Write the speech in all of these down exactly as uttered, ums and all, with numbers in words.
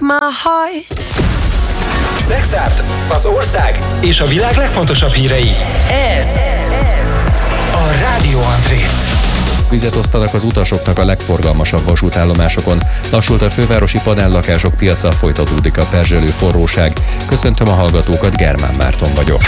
my heart. Szexárd, az ország és a világ legfontosabb hírei. Ez a Rádió Antrét. Vizet osztanak az utasoknak a legforgalmasabb vasútállomásokon. Lassult a fővárosi padállakások piaca, folytatódik a perzselő forróság. Köszöntöm a hallgatókat, Germán Márton vagyok.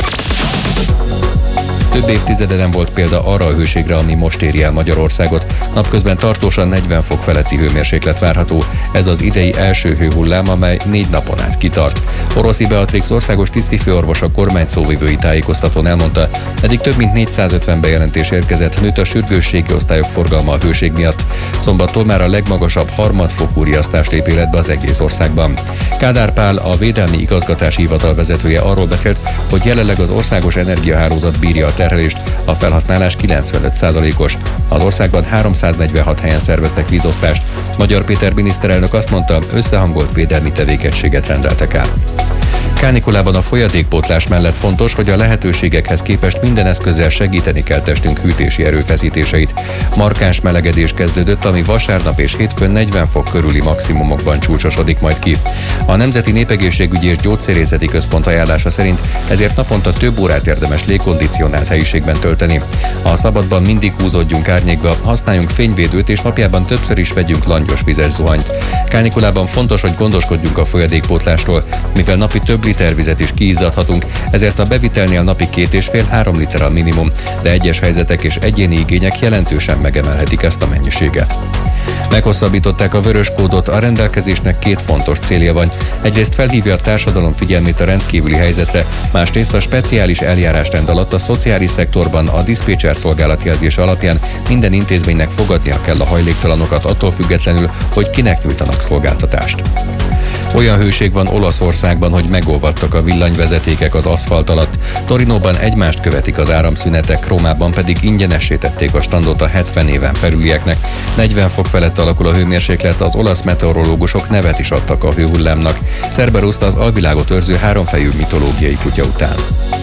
Több évtizede nem volt példa arra a hőségre, ami most éri el Magyarországot. Napközben tartósan negyven fok feletti hőmérséklet várható. Ez az idei első hőhullám, amely négy napon át kitart. Oroszi Beatrix országos tisztifőorvos a kormány szóvivői tájékoztatón elmondta, eddig több mint négyszázötven bejelentés érkezett, nőtt a sürgősségi osztályok forgalma a hőség miatt. Szombattól már a legmagasabb harmadfokú riasztás lép életbe az egész országban. Kádár Pál, a Védelmi Igazgatási Hivatal vezetője arról beszélt, hogy jelenleg az országos energiahálózat bírja a terhelést, a felhasználás kilencvenöt százalékos. Az országban háromszáznegyvenhat helyen szerveztek vízosztást. Magyar Péter miniszterelnök azt mondta, összehangolt védelmi tevékenységet rendeltek el. Kánikulában a folyadékpótlás mellett fontos, hogy a lehetőségekhez képest minden eszközzel segíteni kell testünk hűtési erőfeszítéseit. Markáns melegedés kezdődött, ami vasárnap és hétfőn negyven fok körüli maximumokban csúcsosodik majd ki. A Nemzeti Népegészségügyi és Gyógyszerészeti Központ ajánlása szerint ezért naponta több órát érdemes légkondicionált helyiségben tölteni. A szabadban mindig húzódjunk árnyékba, használjunk fényvédőt és napjában többször is vegyünk langyos vizes zuhanyt. Kánikulában fontos, hogy gondoskodjunk a folyadékpótlásról, mivel napi több liter vizet is kiizzadhatunk, ezért a bevitelnél napi két és fél három liter a minimum, de egyes helyzetek és egyéni igények jelentősen megemelhetik ezt a mennyiséget. Meghosszabbították a vörös kódot, a rendelkezésnek két fontos célja van. Egyrészt felhívja a társadalom figyelmét a rendkívüli helyzetre, másrészt a speciális eljárásrend alatt a szociális szektorban a diszpécser szolgálatjelzése alapján minden intézménynek fogadnia kell a hajléktalanokat attól függetlenül, hogy kinek nyújtanak szolgáltatást. Olyan hőség van Olaszországban, hogy megolvadtak a villanyvezetékek az aszfalt alatt. Torinóban egymást követik az áramszünetek, Rómában pedig ingyenessé tették a standot a hetven éven felülieknek. negyven fok felett alakul a hőmérséklet, az olasz meteorológusok nevet is adtak a hőhullámnak. Cerberuszt, az alvilágot őrző háromfejű mitológiai kutya után.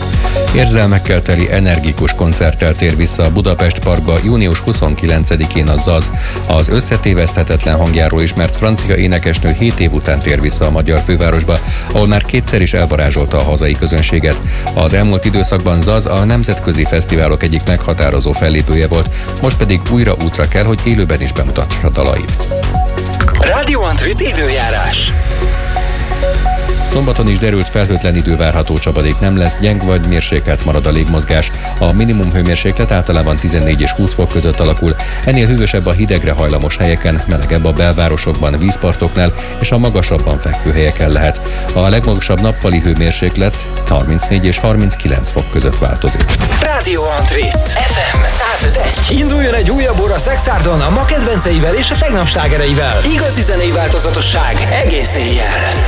Érzelmekkel teli energikus koncerttel tér vissza a Budapest Parkba június huszonkilencedikén a Zaz. Az összetéveszthetetlen hangjáról ismert francia énekesnő hét év után tér vissza a magyar fővárosba, ahol már kétszer is elvarázsolta a hazai közönséget. Az elmúlt időszakban Zaz a nemzetközi fesztiválok egyik meghatározó fellépője volt, most pedig újra útra kell, hogy élőben is bemutassa dalait. Rádió Antrit időjárás. Szombaton is derült, felhőtlen idő várható, csapadék nem lesz, gyeng vagy mérsékelt marad a légmozgás. A minimum hőmérséklet általában tizennégy és húsz fok között alakul, ennél hűvösebb a hidegre hajlamos helyeken, melegebb a belvárosokban, vízpartoknál és a magasabban fekvő helyeken lehet. A legmagasabb nappali hőmérséklet harmincnégy és harminckilenc fok között változik. Rádió Antrit ef em száz öt egy. Induljon egy újabb óra Szexárdon a ma kedvenceivel és a tegnap slágereivel. Igazi zenei változatosság egész éjjel.